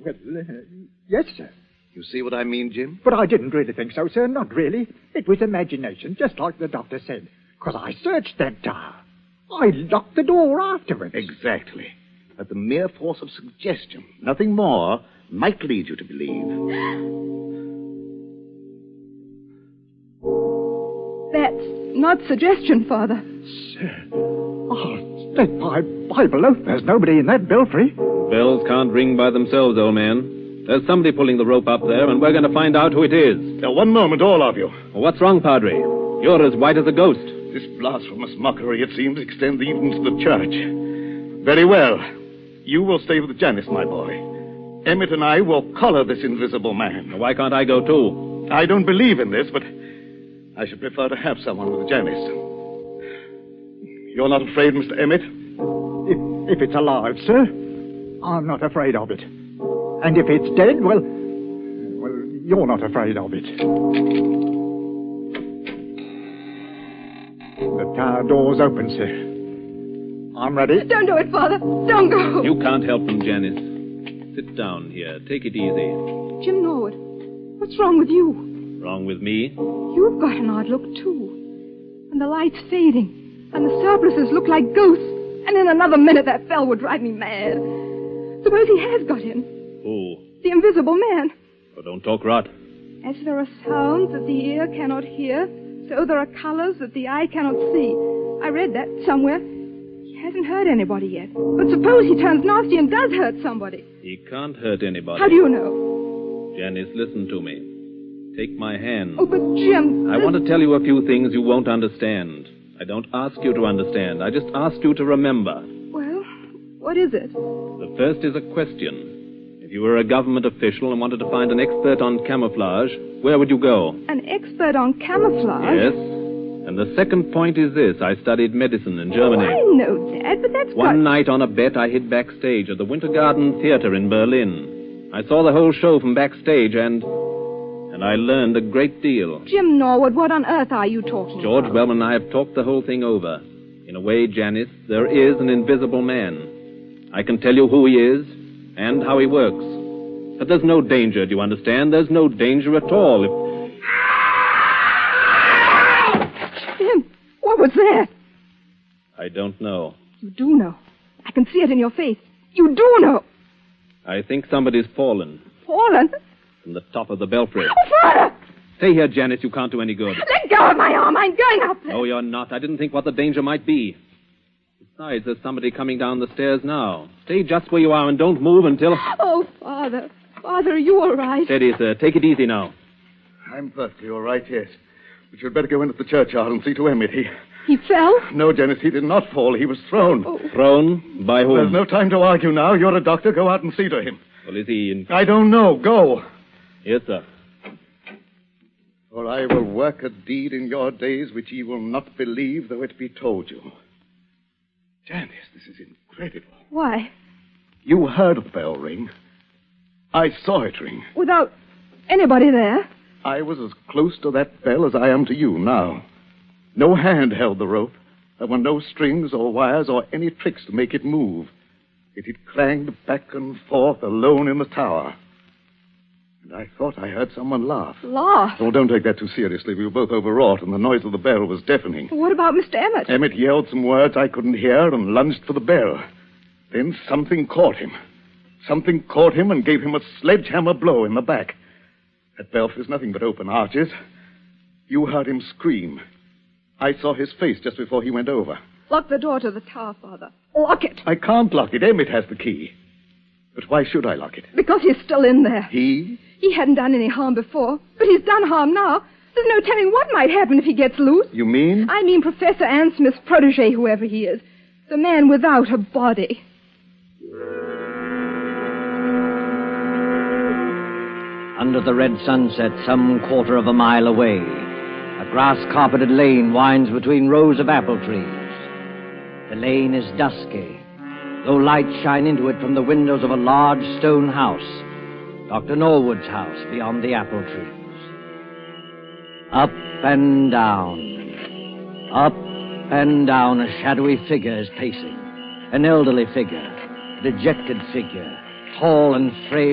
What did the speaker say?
Well, yes, sir. You see what I mean, Jim? But I didn't really think so, sir. Not really. It was imagination, just like the doctor said. Because I searched that tower. I locked the door afterwards. Exactly. But the mere force of suggestion, nothing more, might lead you to believe. That's not suggestion, Father. Sir. Oh, stake my Bible oath, there's nobody in that belfry. Bells can't ring by themselves, old man. There's somebody pulling the rope up there, and we're going to find out who it is. Now, one moment, all of you. Well, what's wrong, Padre? You're as white as a ghost. This blasphemous mockery, it seems, extends even to the church. Very well. You will stay with Janice, my boy. Emmett and I will collar this invisible man. Now, why can't I go, too? I don't believe in this, but I should prefer to have someone with Janice. You're not afraid, Mr. Emmett? If it's alive, sir, I'm not afraid of it. And if it's dead, well, you're not afraid of it. The tower door's open, sir. I'm ready. Don't do it, Father. Don't go. You can't help them, Janice. Sit down here. Take it easy. Jim Norwood, what's wrong with you? Wrong with me? You've got an odd look, too. And the light's fading. And the surplices look like ghosts. And in another minute, that bell would drive me mad. Suppose he has got in. Who? The invisible man. Oh, don't talk rot. As there are sounds that the ear cannot hear, so there are colors that the eye cannot see. I read that somewhere. He hasn't hurt anybody yet. But suppose he turns nasty and does hurt somebody. He can't hurt anybody. How do you know? Janice, listen to me. Take my hand. Oh, but Jim... I want to tell you a few things you won't understand. I don't ask you to understand. I just ask you to remember. Well, what is it? The first is a question. If you were a government official and wanted to find an expert on camouflage, where would you go? An expert on camouflage? Yes. And the second point is this. I studied medicine in Germany. Oh, I know that, but that's One night on a bet, I hid backstage at the Winter Garden Theater in Berlin. I saw the whole show from backstage, and I learned a great deal. Jim Norwood, what on earth are you talking George about? Wellman and I have talked the whole thing over. In a way, Janice, there is an invisible man. I can tell you who he is and how he works. But there's no danger, do you understand? There's no danger at all. Jim, what was that? I don't know. You do know. I can see it in your face. You do know. I think somebody's fallen Fallen? from the top of the belfry. Oh, Father! Stay here, Janice. You can't do any good. Let go of my arm. I'm going up there. No, you're not. I didn't think what the danger might be. Besides, there's somebody coming down the stairs now. Stay just where you are and don't move until... Oh, Father. Father, are you all right? Steady, sir. Take it easy now. I'm perfectly all right, yes. But you'd better go into the churchyard and see to Emmett. He fell? No, Janice, he did not fall. He was thrown. Oh. Thrown? By whom? There's no time to argue now. You're a doctor. Go out and see to him. Well, is he in... I don't know. Go. Yes, sir. For I will work a deed in your days which ye will not believe, though it be told you. Janice, this is incredible. Why? You heard the bell ring. I saw it ring. Without anybody there? I was as close to that bell as I am to you now. No hand held the rope. There were no strings or wires or any tricks to make it move. It had clanged back and forth alone in the tower. And I thought I heard someone laugh. Laugh? Oh, don't take that too seriously. We were both overwrought, and the noise of the bell was deafening. What about Mr. Emmett? Emmett yelled some words I couldn't hear and lunged for the bell. Then something caught him. Something caught him and gave him a sledgehammer blow in the back. That belfry's nothing but open arches. You heard him scream. I saw his face just before he went over. Lock the door to the tower, Father. Lock it. I can't lock it. Emmett has the key. But why should I lock it? Because he's still in there. He? He hadn't done any harm before, but he's done harm now. There's no telling what might happen if he gets loose. You mean? I mean Professor Ann Smith's protege, whoever he is. The man without a body. Under the red sunset, some quarter of a mile away, a grass-carpeted lane winds between rows of apple trees. The lane is dusky, though lights shine into it from the windows of a large stone house, Dr. Norwood's house beyond the apple trees. Up and down, a shadowy figure is pacing. An elderly figure, a dejected figure, tall and frail.